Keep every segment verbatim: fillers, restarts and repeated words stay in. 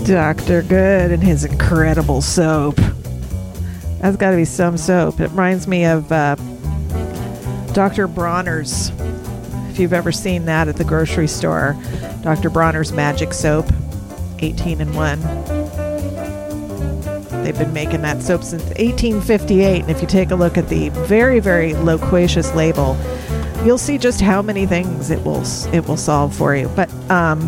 Doctor Good and his incredible soap. That's got to be some soap. It reminds me of uh, Doctor Bronner's. If you've ever seen that at the grocery store, Doctor Bronner's Magic Soap, eighteen in one. They've been making that soap since eighteen fifty-eight, and if you take a look at the very, very loquacious label, you'll see just how many things it will it will solve for you. But um,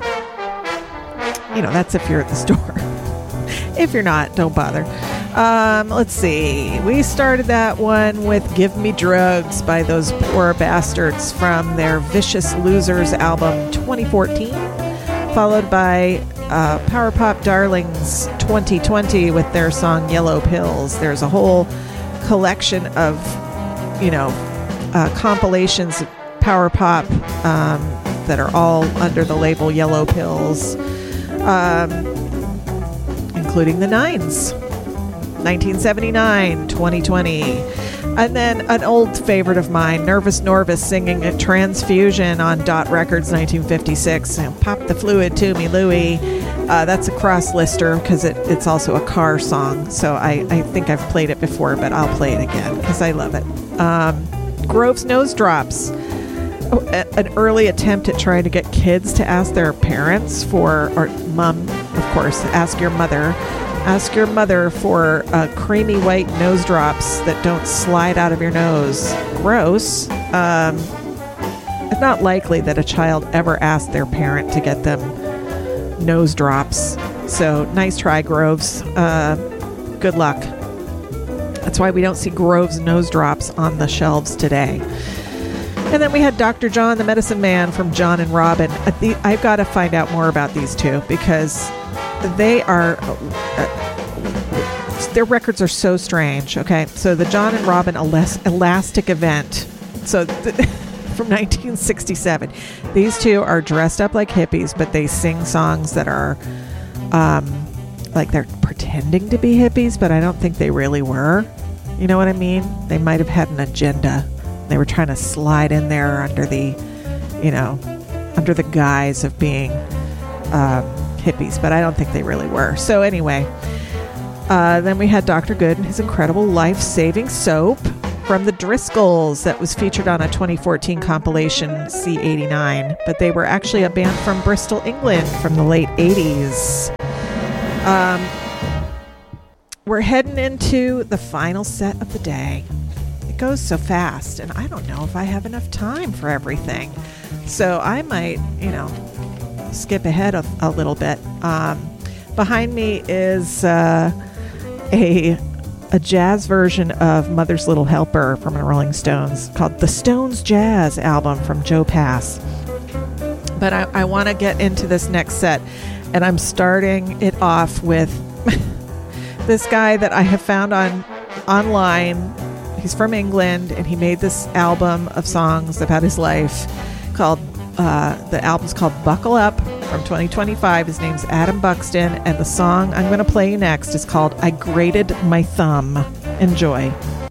you know, that's if you're at the store. If you're not, don't bother. Um, let's see. We started that one with Give Me Drugs by Those Poor Bastards from their Vicious Losers album twenty fourteen, followed by uh, Power Pop Darlings twenty twenty with their song Yellow Pills. There's a whole collection of, you know, uh, compilations of Power Pop um, that are all under the label Yellow Pills, um, including the Nines. nineteen seventy-nine, twenty twenty. And then an old favorite of mine, Nervous Norvis singing a Transfusion on Dot Records, nineteen fifty-six. Pop the Fluid to Me, Louie. Uh, that's a cross lister because it, it's also a car song. So I, I think I've played it before, but I'll play it again because I love it. Um, Grove's Nose Drops. Oh, a, an early attempt at trying to get kids to ask their parents for, or mom, of course, ask your mother. Ask your mother for uh, creamy white nose drops that don't slide out of your nose. Gross. Um, it's not likely that a child ever asked their parent to get them nose drops. So nice try, Groves. Uh, good luck. That's why we don't see Grove's nose drops on the shelves today. And then we had Doctor John, the Medicine Man from John and Robin. I've got to find out more about these two because they are, uh, their records are so strange. Okay, so the John and Robin Elas- Elastic Event, so th- from nineteen sixty-seven. These two are dressed up like hippies, but they sing songs that are um, like they're pretending to be hippies, but I don't think they really were. You know what I mean? They might have had an agenda. They were trying to slide in there under the, you know, under the guise of being um, hippies, but I don't think they really were. So anyway, uh, then we had Doctor Good and his incredible life-saving soap from the Driscolls that was featured on a twenty fourteen compilation, C eighty-nine, but they were actually a band from Bristol, England from the late eighties. Um, we're heading into the final set of the day. It goes so fast, and I don't know if I have enough time for everything. So I might, you know, skip ahead a, a little bit. Um, behind me is uh, a a jazz version of Mother's Little Helper from the Rolling Stones called The Stones Jazz album from Joe Pass. But I, I want to get into this next set, and I'm starting it off with this guy that I have found on online. He's from England, and he made this album of songs about his life called, uh, the album's called Buckle Up from twenty twenty-five. His name's Adam Buxton, and the song I'm going to play you next is called I Grated My Thumb. Enjoy.